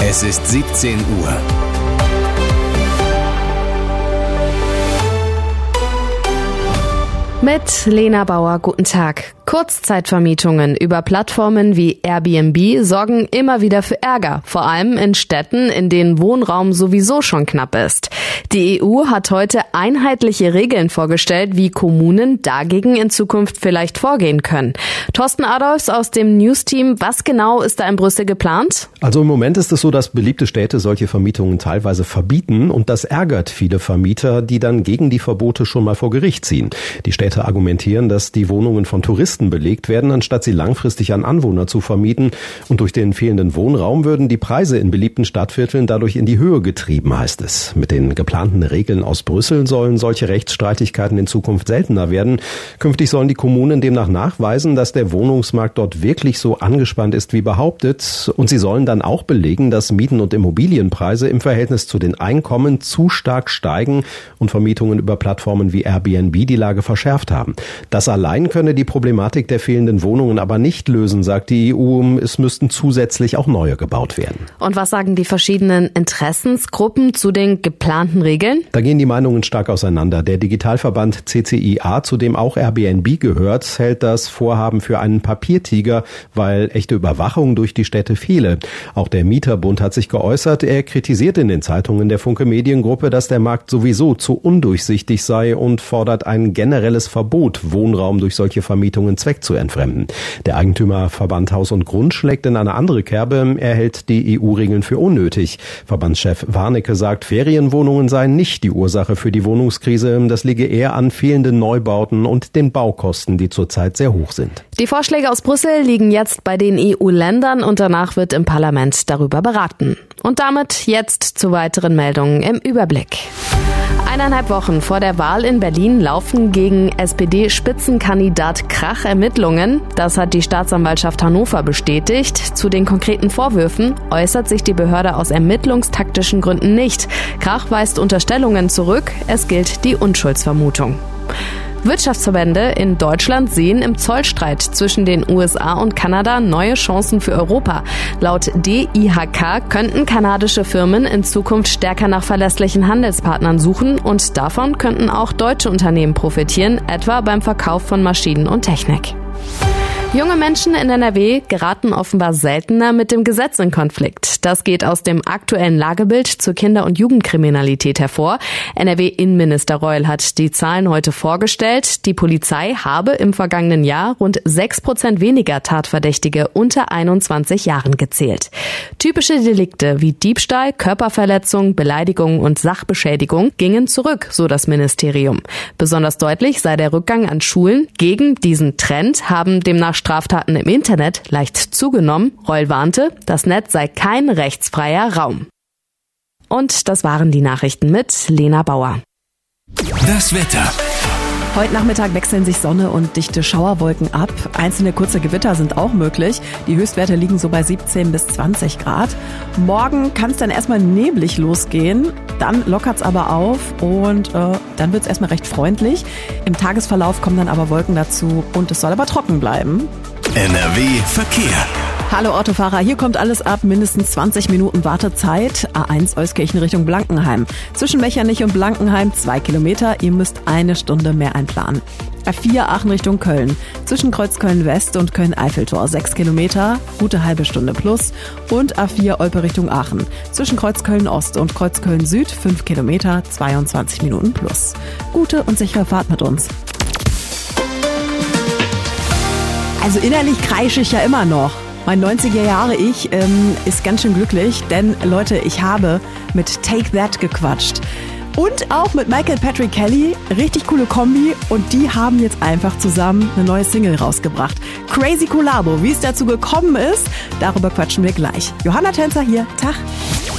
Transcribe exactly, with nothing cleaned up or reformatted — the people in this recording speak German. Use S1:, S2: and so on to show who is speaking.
S1: Es ist siebzehn Uhr.
S2: Mit Lena Bauer, guten Tag. Kurzzeitvermietungen über Plattformen wie Airbnb sorgen immer wieder für Ärger, vor allem in Städten, in denen Wohnraum sowieso schon knapp ist. Die E U hat heute einheitliche Regeln vorgestellt, wie Kommunen dagegen in Zukunft vielleicht vorgehen können. Thorsten Adolfs aus dem News-Team, was genau ist da in Brüssel geplant?
S3: Also im Moment ist es so, dass beliebte Städte solche Vermietungen teilweise verbieten und das ärgert viele Vermieter, die dann gegen die Verbote schon mal vor Gericht ziehen. Die Städte argumentieren, dass die Wohnungen von Touristen belegt werden, anstatt sie langfristig an Anwohner zu vermieten. Und durch den fehlenden Wohnraum würden die Preise in beliebten Stadtvierteln dadurch in die Höhe getrieben, heißt es. Mit den geplanten Regeln aus Brüssel sollen solche Rechtsstreitigkeiten in Zukunft seltener werden. Künftig sollen die Kommunen demnach nachweisen, dass der Wohnungsmarkt dort wirklich so angespannt ist wie behauptet. Und sie sollen dann auch belegen, dass Mieten und Immobilienpreise im Verhältnis zu den Einkommen zu stark steigen und Vermietungen über Plattformen wie Airbnb die Lage verschärft haben. Das allein könne die Problematik der fehlenden Wohnungen aber nicht lösen, sagt die E U. Es müssten zusätzlich auch neue gebaut werden.
S2: Und was sagen die verschiedenen Interessensgruppen zu den geplanten Regeln?
S3: Da gehen die Meinungen stark auseinander. Der Digitalverband C C I A, zu dem auch Airbnb gehört, hält das Vorhaben für einen Papiertiger, weil echte Überwachung durch die Städte fehle. Auch der Mieterbund hat sich geäußert. Er kritisiert in den Zeitungen der Funke Mediengruppe, dass der Markt sowieso zu undurchsichtig sei und fordert ein generelles Verbot, Wohnraum durch solche Vermietungen Zweck zu entfremden. Der Eigentümerverband Haus und Grund schlägt in eine andere Kerbe. Er hält die E U-Regeln für unnötig. Verbandschef Warnecke sagt, Ferienwohnungen seien nicht die Ursache für die Wohnungskrise. Das liege eher an fehlenden Neubauten und den Baukosten, die zurzeit sehr hoch sind.
S2: Die Vorschläge aus Brüssel liegen jetzt bei den E U-Ländern und danach wird im Parlament darüber beraten. Und damit jetzt zu weiteren Meldungen im Überblick. Eineinhalb Wochen vor der Wahl in Berlin laufen gegen S P D-Spitzenkandidat Krach Ermittlungen. Das hat die Staatsanwaltschaft Hannover bestätigt. Zu den konkreten Vorwürfen äußert sich die Behörde aus ermittlungstaktischen Gründen nicht. Krach weist Unterstellungen zurück. Es gilt die Unschuldsvermutung. Wirtschaftsverbände in Deutschland sehen im Zollstreit zwischen den U S A und Kanada neue Chancen für Europa. Laut D I H K könnten kanadische Firmen in Zukunft stärker nach verlässlichen Handelspartnern suchen und davon könnten auch deutsche Unternehmen profitieren, etwa beim Verkauf von Maschinen und Technik. Junge Menschen in N R W geraten offenbar seltener mit dem Gesetz in Konflikt. Das geht aus dem aktuellen Lagebild zur Kinder- und Jugendkriminalität hervor. N R W-Innenminister Reul hat die Zahlen heute vorgestellt. Die Polizei habe im vergangenen Jahr rund sechs Prozent weniger Tatverdächtige unter einundzwanzig Jahren gezählt. Typische Delikte wie Diebstahl, Körperverletzung, Beleidigung und Sachbeschädigung gingen zurück, so das Ministerium. Besonders deutlich sei der Rückgang an Schulen. Gegen diesen Trend haben demnach Straftaten im Internet leicht zugenommen. Reul warnte, das Netz sei kein rechtsfreier Raum. Und das waren die Nachrichten mit Lena Bauer.
S1: Das Wetter.
S4: Heute Nachmittag wechseln sich Sonne und dichte Schauerwolken ab. Einzelne kurze Gewitter sind auch möglich. Die Höchstwerte liegen so bei siebzehn bis zwanzig Grad. Morgen kann es dann erstmal neblig losgehen. Dann lockert's aber auf und äh, dann wird's erstmal recht freundlich. Im Tagesverlauf kommen dann aber Wolken dazu und es soll aber trocken bleiben.
S1: N R W Verkehr.
S4: Hallo Autofahrer, hier kommt alles ab, mindestens zwanzig Minuten Wartezeit. A eins Euskirchen Richtung Blankenheim. Zwischen Mechernich und Blankenheim zwei Kilometer, ihr müsst eine Stunde mehr einplanen. A vier Aachen Richtung Köln. Zwischen Kreuzköln West und Köln-Eiffeltor sechs Kilometer, gute halbe Stunde plus. Und A vier Olpe Richtung Aachen. Zwischen Kreuzköln Ost und Kreuzköln Süd fünf Kilometer, zweiundzwanzig Minuten plus. Gute und sichere Fahrt mit uns. Also innerlich kreische ich ja immer noch. Mein neunziger Jahre Ich ähm, ist ganz schön glücklich, denn Leute, ich habe mit Take That gequatscht. Und auch mit Michael Patrick Kelly, richtig coole Kombi und die haben jetzt einfach zusammen eine neue Single rausgebracht. Crazy Collabo, wie es dazu gekommen ist, darüber quatschen wir gleich. Johanna Tänzer hier, Tag.